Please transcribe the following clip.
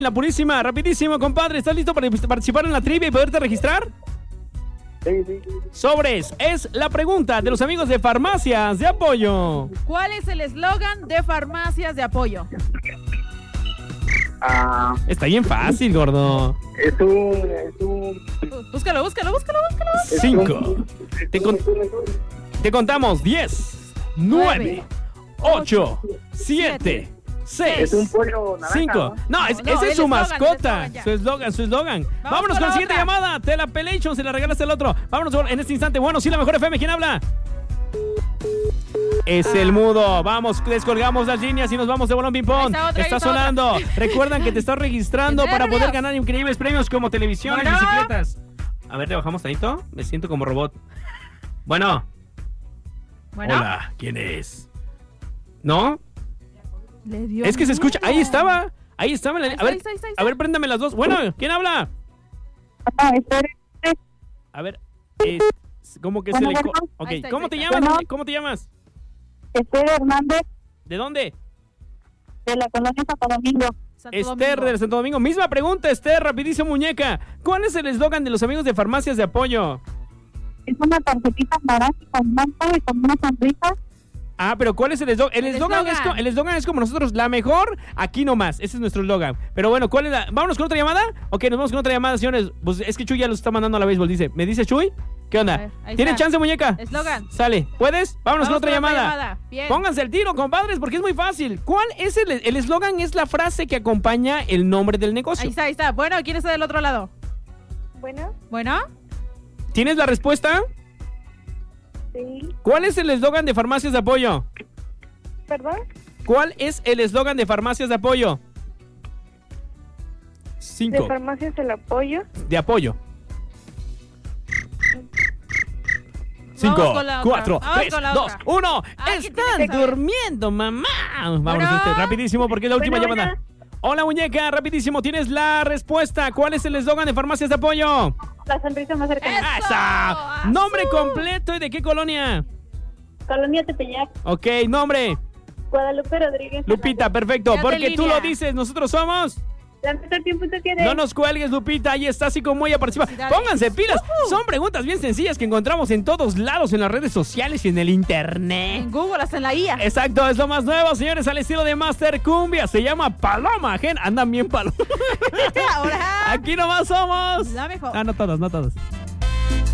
La Purísima, rapidísimo, compadre. ¿Estás listo para participar en la trivia y poderte registrar? Sí. Sobres, es la pregunta de los amigos de Farmacias de Apoyo. ¿Cuál es el eslogan de Farmacias de Apoyo? Está bien fácil, gordo. Es un... Búscalo. 5. Te contamos. 10, 9, 8, 7, 6. Es un pollo naranja. 5. No, ese es su eslogan, mascota. el Su eslogan. Vamos Vámonos con con la la siguiente otra. llamada. Te la Pelation, se la regalaste al otro. Vámonos en este instante. Bueno, sí, la mejor FM. ¿Quién habla? Es el mudo. Vamos, descolgamos las líneas y nos vamos de bolón ping-pong. Está sonando. Recuerdan que te estás registrando para poder ganar increíbles premios como televisión y bicicletas. A ver, le bajamos tantito. Me siento como robot. Bueno. Hola, ¿quién es? ¿No? Le dio Es que se escucha. Ahí estaba. A ver, Ahí está. a ver, préndame las dos. Bueno, ¿quién habla? A ver, ¿cómo que se le... Ok, Ahí está, ¿cómo ahí te está. llamas? ¿Cómo te llamas? Esther Hernández, ¿De dónde? de la colonia Santo Domingo. Esther de Santo Domingo. Misma pregunta, Esther, rapidísimo, muñeca. ¿Cuál es el eslogan de los amigos de Farmacias de Apoyo? Es una tarjetita naranja con manto y con una sonrisa. Ah, pero ¿cuál es el eslogan? El eslogan es como nosotros, la mejor, aquí nomás. Ese es nuestro eslogan. Pero bueno, ¿cuál es la...? ¿Vámonos con otra llamada? Ok, nos vamos con otra llamada, señores. Pues es que Chuy ya los está mandando a la béisbol, dice. ¿Me dice Chuy? ¿Qué onda? ver, ahí ¿Tiene está. chance, muñeca? Eslogan. Sale. ¿Puedes? Vámonos con otra llamada. Bien. Pónganse el tiro, compadres, porque es muy fácil. ¿Cuál es el eslogan? Es la frase que acompaña el nombre del negocio. Ahí está. Bueno, ¿quién está del otro lado? Bueno, ¿Tienes la respuesta? sí, ¿Cuál es el eslogan de Farmacias de Apoyo? perdón. ¿Cuál es el eslogan de Farmacias de Apoyo? 5. Farmacias El Apoyo. De apoyo. Vamos 5, con la 4, otra. Vamos 3, con la 2, otra. 1. ¿Quién Están tiene que saber? durmiendo, mamá. Vámonos Bueno. rapidísimo porque es la última Bueno, llamada. Hola, muñeca, rapidísimo. Tienes la respuesta. ¿Cuál es el eslogan de Farmacias de Apoyo? La sonrisa más cercana. ¡Eso! ¡Esa! ¡Azul! Nombre completo y de qué colonia. Colonia Tepeyac. Ok, nombre. Guadalupe Rodríguez. Lupita, perfecto. Quédate Porque en tú línea. lo dices, nosotros somos. La mejor tiempo que tiene. No nos cuelgues, Lupita. Ahí está, así como ella participa. Felicidades. Pónganse pilas. Son preguntas bien sencillas que encontramos en todos lados, en las redes sociales y en el internet. En Google, hasta en la IA. Exacto, es lo más nuevo, señores, al estilo de Master Cumbia. Se llama Paloma, gen. Andan bien paloma. Ahora, Aquí nomás somos. la mejor. Ah, no todos.